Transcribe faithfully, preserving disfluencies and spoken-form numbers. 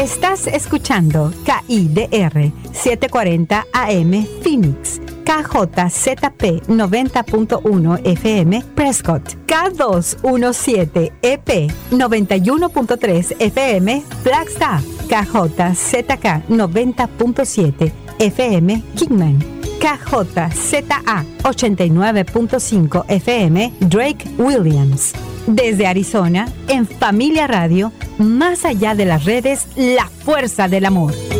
Estás escuchando K I D R setecientos cuarenta A M Phoenix, K J Z P noventa punto uno F M Prescott, K doscientos diecisiete E P noventa y uno punto tres F M Flagstaff, K J Z K noventa punto siete F M Kingman, K J Z A ochenta y nueve punto cinco F M Drake Williams. Desde Arizona, en Familia Radio, más allá de las redes, la fuerza del amor.